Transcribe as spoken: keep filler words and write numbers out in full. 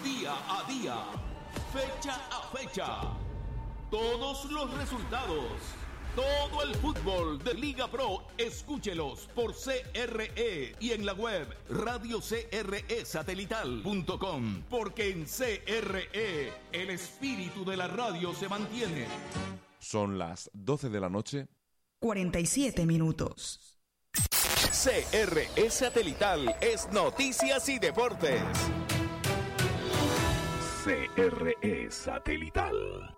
día a día, fecha a fecha. Todos los resultados, todo el fútbol de Liga Pro, escúchelos por C R E y en la web radio c r e satelital punto com, porque en C R E el espíritu de la radio se mantiene. Son las doce de la noche. cuarenta y siete minutos. C R E Satelital es noticias y deportes. C R E Satelital.